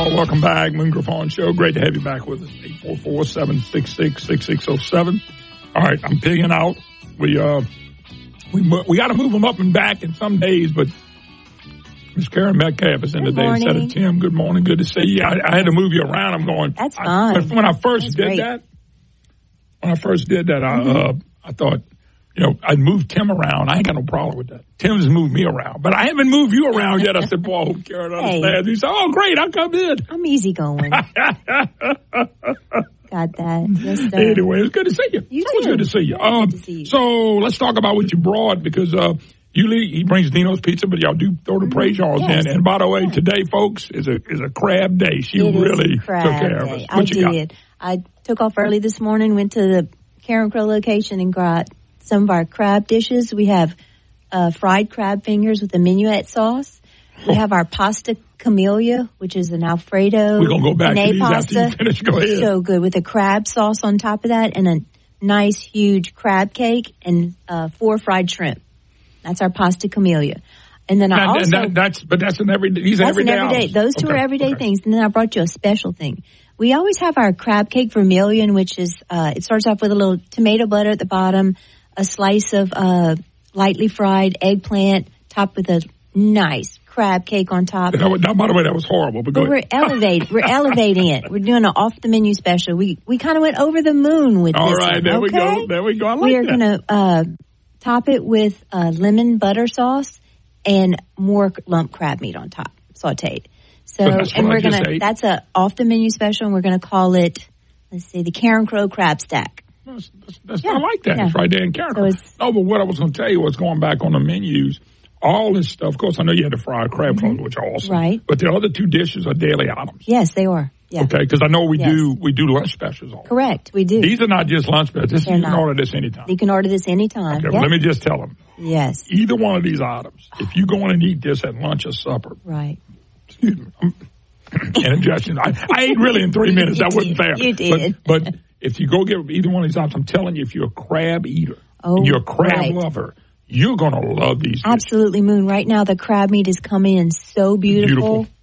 Welcome back. Moon Griffon Show. Great to have you back with us. 844-766-6607. All right, I'm pigging out. We got to move them up and back in some days, but Miss Karen Metcalf is in today instead of Tim. Good morning. Good to see you. I had to move you around. I'm going. That's fine. When I first did that, I thought, I'd move Tim around. I ain't got no problem with that. Tim's moved me around, but I haven't moved you around yet. I said, boy, I hope Karen understands. He said, oh, great, I'll come in. I'm easy going. Got that. Yes, sir. Anyway, it's good to see you. It's good to see you. Good to see you. So let's talk about what you brought, because he brings Dino's Pizza, but y'all do throw the praise y'all in. And by the way, today, folks, is a crab day. She really took care of us. I did. I took off early this morning, went to the Karen Crow location and got some of our crab dishes. We have fried crab fingers with a minuet sauce. We have our pasta camellia, which is an Alfredo. We're going to go back to these pasta. After you finish. Go ahead. So good, with a crab sauce on top of that and a nice, huge crab cake and 4 fried shrimp. That's our pasta camellia. And then that's an everyday. These are everyday items. Those two are everyday things. And then I brought you a special thing. We always have our crab cake vermilion, which is it starts off with a little tomato butter at the bottom, a slice of lightly fried eggplant, topped with a nice crab cake on top. By the way, that was horrible. But we're elevating it. We're doing an off the menu special. We kind of went over the moon with this. All right, there we go. There we go. I like we are going to top it with lemon butter sauce and more lump crab meat on top, sautéed. So, and we're that's a off the menu special, and we're going to call it, the Karen Crow Crab Stack. I like that. Yeah. It's right there in Karen Crow. But what I was going to tell you was, going back on the menus, all this stuff. Of course, I know you had the fried crab claws, which are awesome. Right. But the other 2 dishes are daily items. Yes, they are. Yeah. Okay, because I know we do lunch specials. Correct, we do. These are not just lunch specials. You can order this anytime. You can order this anytime. Okay, well, let me just tell them. Yes. Either one of these items, if you go in and eat this at lunch or supper. Right. Excuse me. Indigestion. I ate really in 3 minutes. That wasn't fair. You did. But if you go get either one of these items, I'm telling you, if you're a crab eater, and you're a crab lover, you're going to love these. Absolutely, Moon. Right now, the crab meat is coming in so beautiful.